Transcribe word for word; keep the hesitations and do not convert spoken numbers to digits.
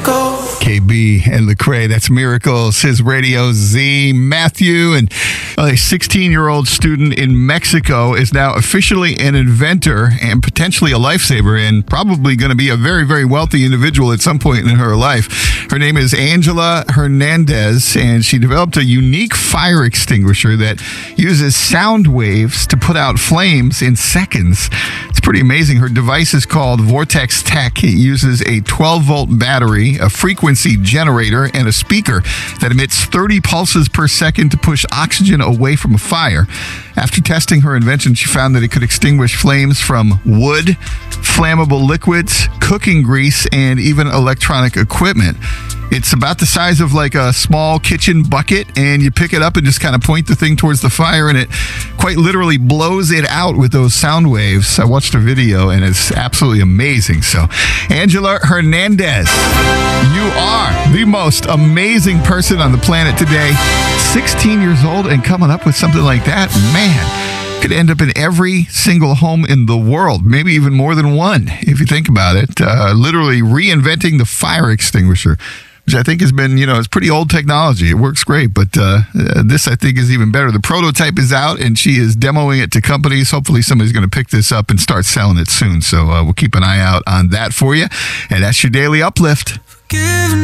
miracle. K B and Lecrae, that's Miracles, his Radio Z. Matthew, and a sixteen-year-old student in Mexico, is now officially an inventor and potentially a lifesaver, and probably going to be a very, very wealthy individual at some point in her life. Her name is Angela Hernandez, and she developed a unique fire extinguisher that uses sound waves to put out flames in seconds. It's pretty amazing. Her device is called Vortex Tech. It uses a twelve-volt battery, a frequency generator, and a speaker that emits thirty pulses per second to push oxygen away from a fire. After testing her invention, she found that it could extinguish flames from wood, flammable liquids, cooking grease, and even electronic equipment. It's about the size of like a small kitchen bucket, and you pick it up and just kind of point the thing towards the fire, and it quite literally blows it out with those sound waves. I watched a video, and it's absolutely amazing. So, Angela Hernandez, you are the most amazing person on the planet today. sixteen years old and coming up with something like that, man, could end up in every single home in the world, maybe even more than one, if you think about it. Uh, literally reinventing the fire extinguisher, which I think has been, you know, it's pretty old technology. It works great, but uh, uh, this, I think, is even better. The prototype is out, and she is demoing it to companies. Hopefully somebody's going to pick this up and start selling it soon. So uh, we'll keep an eye out on that for you. And that's your Daily Uplift. Give